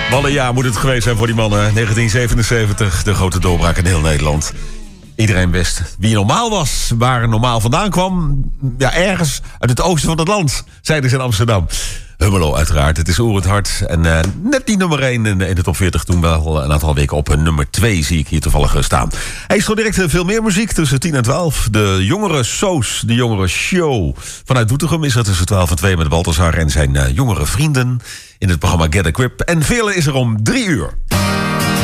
Wat een jaar moet het geweest zijn voor die mannen. 1977, de grote doorbraak in heel Nederland. Iedereen wist wie normaal was, waar normaal vandaan kwam. Ja, ergens uit het oosten van het land, zeiden ze in Amsterdam. Hummelo uiteraard, het is Oerend Hart. En net die nummer 1 in de top 40, toen wel een aantal weken op nummer 2 zie ik hier toevallig staan. Hij is zo direct veel meer muziek tussen 10 en 12. De jongere Soos, de jongere show. Vanuit Doetinchem is er tussen 12 en 2 met Balthazar en zijn jongere vrienden in het programma Get a Grip. En vele is er om 3 uur.